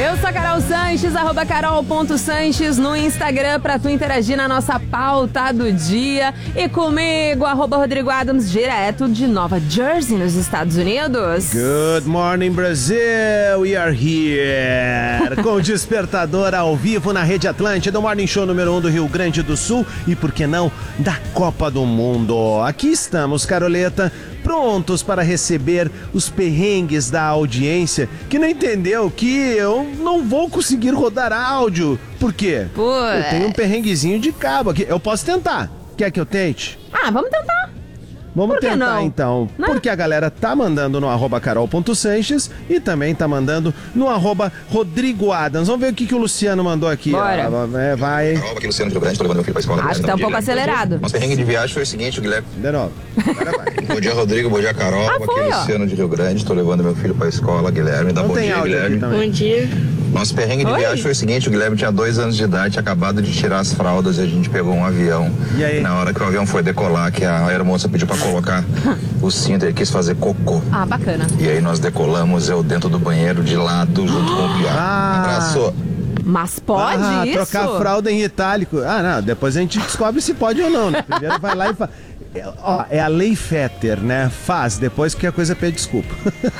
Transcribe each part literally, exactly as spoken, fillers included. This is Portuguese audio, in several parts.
Eu sou a Carol Sanches, arroba carol.sanches no Instagram pra tu interagir na nossa pauta do dia. E comigo, arroba Rodrigo Adams, direto de Nova Jersey, nos Estados Unidos. Good morning, Brasil! We are here! Com o Despertador ao vivo na Rede Atlântida, o Morning Show número um do Rio Grande do Sul e, por que não, da Copa do Mundo. Aqui estamos, Caroleta, prontos para receber os perrengues da audiência que não entendeu que eu não vou conseguir rodar áudio. Por quê? Pô, eu tenho um perrenguezinho de cabo aqui. Eu posso tentar. Quer que eu tente? Ah, vamos tentar. Vamos Por que tentar não? então, Não? porque a galera tá mandando no arroba carol.sanches e também tá mandando no arroba Rodrigo Adams. Vamos ver o que, que o Luciano mandou aqui. Bora. Ó, é, vai. Carol, aqui Luciano de Rio Grande, tô levando meu filho pra escola. Acho que tá um pouco acelerado. Nosso perrengue de viagem foi o seguinte, o Guilherme... De novo. Agora vai. Bom dia, Rodrigo, bom dia, Carol. Ah, aqui foi, ó. Luciano de Rio Grande, tô levando meu filho pra escola, Guilherme. Dá Não bom tem dia, áudio aqui Guilherme. também. Bom dia. Nosso perrengue de Oi. viagem foi o seguinte, o Guilherme tinha dois anos de idade, tinha acabado de tirar as fraldas e a gente pegou um avião. E aí? Na hora que o avião foi decolar, que a aeromoça pediu pra colocar o cinto, ele quis fazer cocô. Ah, bacana. E aí nós decolamos, eu dentro do banheiro, de lado, junto com o piá. Ah. Abraço. Mas pode ah, isso? trocar a fralda em itálico. Ah, não, depois a gente descobre se pode ou não, né? Primeiro vai lá e faz. É, ó, é a lei Fetter, né? Faz, depois que a coisa pede desculpa.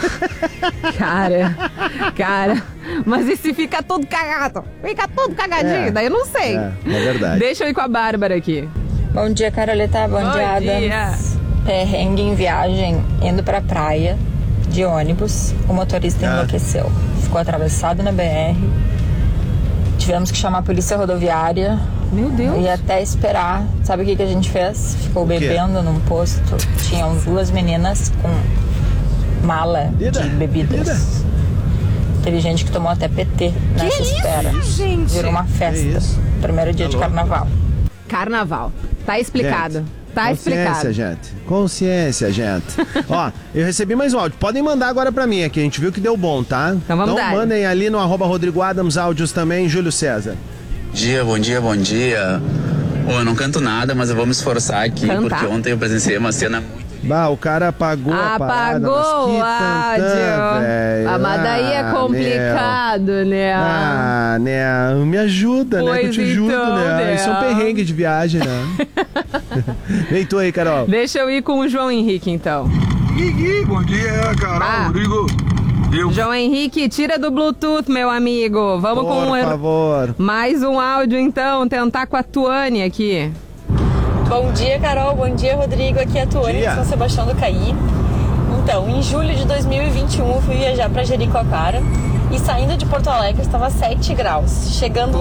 Cara, cara, mas e se fica todo cagado? Fica todo cagadinho, É. daí eu não sei. É, é verdade. Deixa eu ir com a Bárbara aqui. Bom dia, Caroleta. Bom, Bom dia, dia. Adams. Perrengue em viagem, indo pra praia, de ônibus. O motorista Ah. enlouqueceu. Ficou atravessado na B R. Tivemos que chamar a polícia rodoviária. Meu Deus. E até esperar. Sabe o que, que a gente fez? Ficou quê? bebendo num posto. Tinham duas meninas com mala Vida, de bebidas. vida. Teve gente que tomou até P T nessa espera. gente? Virou uma Que festa. isso? Primeiro dia Tá de louco? carnaval. Carnaval. Tá explicado. Gente, Tá explicado. Consciência, gente. Consciência, gente. Ó, eu recebi mais um áudio. Podem mandar agora pra mim aqui. A gente viu que deu bom, tá? Então vamos dar. mandem ali no arroba Rodrigo Adams áudios também, Júlio César. Dia, bom dia, bom dia. Ô, eu não canto nada, mas eu vou me esforçar aqui, Cantar. porque ontem eu presenciei uma cena muito... Bah, o cara apagou a parada. Apagou o mas que áudio. tantã, velho. Ah, mas daí é Ah, complicado, né? Ah, né? Me ajuda, né? Que eu te Pois ajudo, então, né? né? Isso é um perrengue de viagem, né? Vem tu aí, Carol. Deixa eu ir com o João Henrique, então. Gui, bom dia, Carol, Ah. Rodrigo. Eu João Henrique, tira do Bluetooth, meu amigo. Vamos Por com um... favor. mais um áudio, então. Tentar com a Tuane aqui. Bom dia, Carol. Bom dia, Rodrigo. Aqui é a Tuane, Dia. de São Sebastião do Caí. Então, em julho de dois mil e vinte e um, eu fui viajar para Jericoacoara e saindo de Porto Alegre estava sete graus. Chegando